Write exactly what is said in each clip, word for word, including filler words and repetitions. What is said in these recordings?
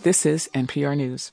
This is N P R News.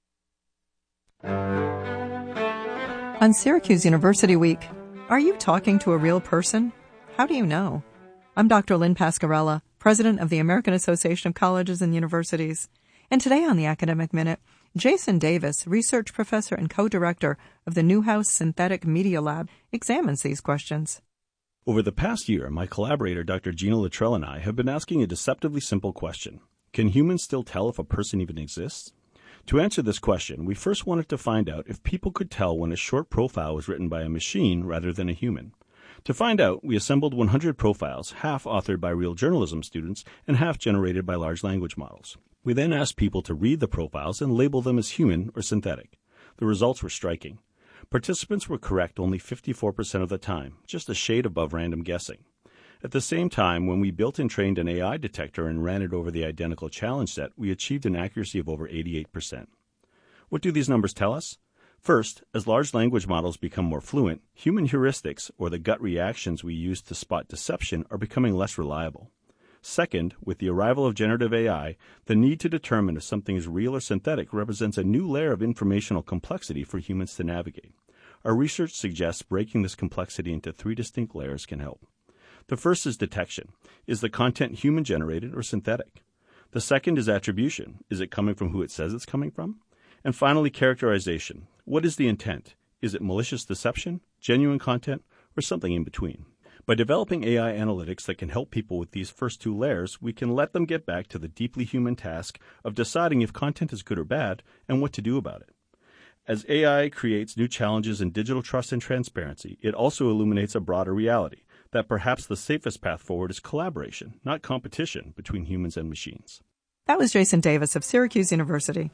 On Syracuse University Week, are you talking to a real person? How do you know? I'm Doctor Lynn Pascarella, president of the American Association of Colleges and Universities. And today on the Academic Minute, Jason Davis, research professor and co-director of the Newhouse Synthetic Media Lab, examines these questions. Over the past year, my collaborator, Doctor Gina Luttrell, and I have been asking a deceptively simple question. Can humans still tell if a person even exists? To answer this question, we first wanted to find out if people could tell when a short profile was written by a machine rather than a human. To find out, we assembled one hundred profiles, half authored by real journalism students and half generated by large language models. We then asked people to read the profiles and label them as human or synthetic. The results were striking. Participants were correct only fifty-four percent of the time, just a shade above random guessing. At the same time, when we built and trained an A I detector and ran it over the identical challenge set, we achieved an accuracy of over eighty-eight percent. What do these numbers tell us? First, as large language models become more fluent, human heuristics, or the gut reactions we use to spot deception, are becoming less reliable. Second, with the arrival of generative A I, the need to determine if something is real or synthetic represents a new layer of informational complexity for humans to navigate. Our research suggests breaking this complexity into three distinct layers can help. The first is detection. Is the content human-generated or synthetic? The second is attribution. Is it coming from who it says it's coming from? And finally, characterization. What is the intent? Is it malicious deception, genuine content, or something in between? By developing A I analytics that can help people with these first two layers, we can let them get back to the deeply human task of deciding if content is good or bad and what to do about it. As A I creates new challenges in digital trust and transparency, it also illuminates a broader reality that perhaps the safest path forward is collaboration, not competition, between humans and machines. That was Jason Davis of Syracuse University.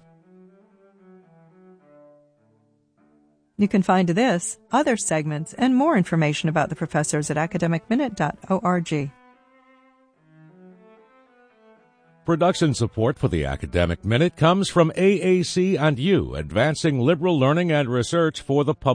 You can find this, other segments, and more information about the professors at academic minute dot org. Production support for the Academic Minute comes from A A C and you, advancing liberal learning and research for the public.